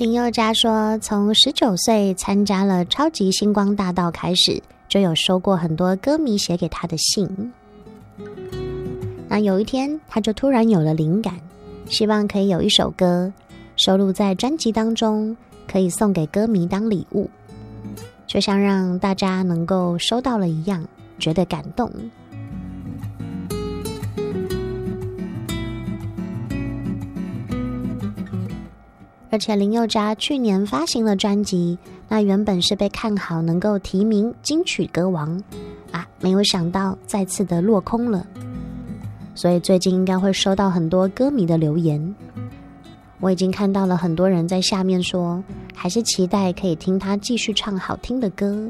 林宥嘉说，从19岁参加了超级星光大道开始，就有收过很多歌迷写给他的信。那有一天，他就突然有了灵感，希望可以有一首歌收录在专辑当中，可以送给歌迷当礼物，就像让大家能够收到了一样，觉得感动。而且林宥嘉去年发行了专辑，那原本是被看好能够提名金曲歌王啊，没有想到再次的落空了。所以最近应该会收到很多歌迷的留言，我已经看到了很多人在下面说，还是期待可以听他继续唱好听的歌。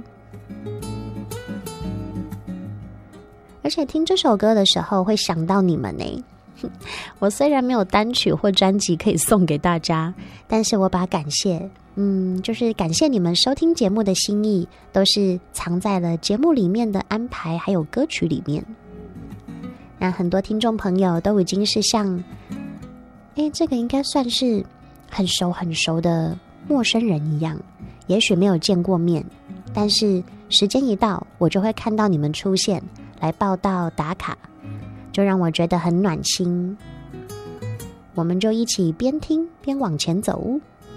而且听这首歌的时候会想到你们呢。我虽然没有单曲或专辑可以送给大家，但是我把感谢就是感谢你们收听节目的心意，都是藏在了节目里面的安排还有歌曲里面。那很多听众朋友都已经是像这个应该算是很熟的陌生人一样，也许没有见过面，但是时间一到，我就会看到你们出现来报道打卡，就让我觉得很暖心。我们就一起边听边往前走。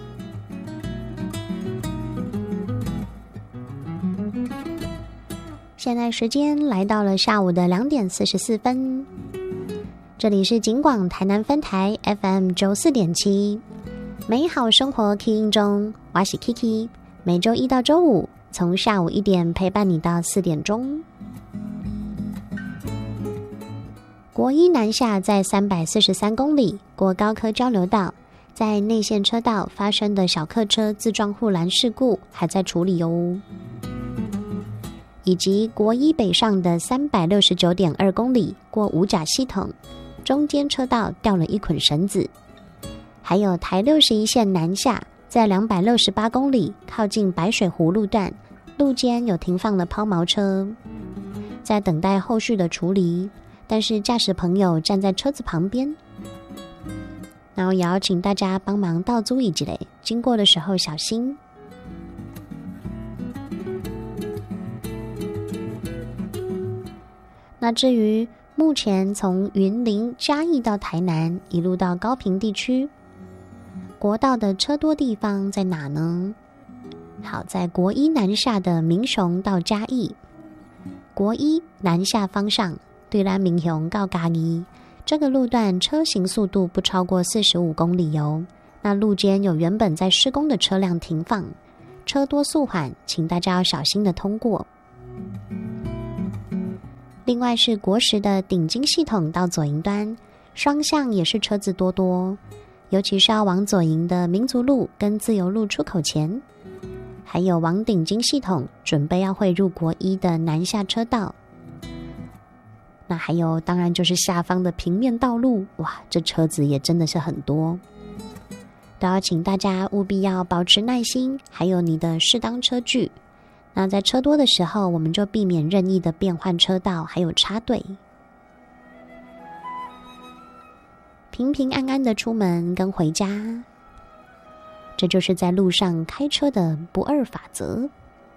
现在时间来到了下午的2点44分，这里是警广台南分台 FM 94.7，美好生活 Key 音中，我是 Kiki， 每周一到周五从下午1点陪伴你到4点钟。国一南下在343公里过高科交流道，在内线车道发生的小客车自撞护栏事故还在处理哦。以及国一北上的369.2公里过五甲系统，中间车道掉了一捆绳子。还有台61线南下在268公里靠近白水湖路段，路肩有停放了抛锚车，在等待后续的处理，但是驾驶朋友站在车子旁边，然后也要请大家帮忙倒租一下嘞，经过的时候小心。那至于目前从云林嘉义到台南一路到高屏地区，国道的车多地方在哪呢？好，在国一南下的民雄到嘉义，国一南下方向对南民雄到嘉义，这个路段车行速度不超过45公里哦。那路肩有原本在施工的车辆停放，车多速缓，请大家要小心的通过。另外是国10的顶金系统到左营端，双向也是车子多，尤其是要往左营的民族路跟自由路出口前，还有往顶金系统准备要汇入国一的南下车道。那还有当然就是下方的平面道路，哇，这车子也真的是很多，都要请大家务必要保持耐心，还有你的适当车距。那在车多的时候，我们就避免任意的变换车道还有插队，平平安安的出门跟回家，这就是在路上开车的不二法则。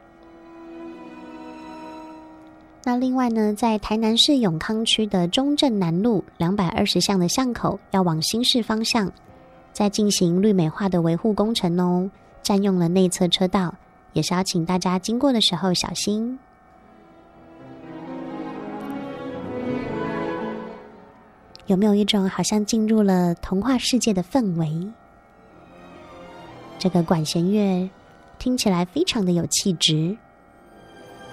那另外呢，在台南市永康区的中正南路220巷的巷口要往新市方向，在进行绿美化的维护工程哦，占用了内侧车道，也是要请大家经过的时候小心。有没有一种好像进入了童话世界的氛围？这个管弦乐听起来非常的有气质。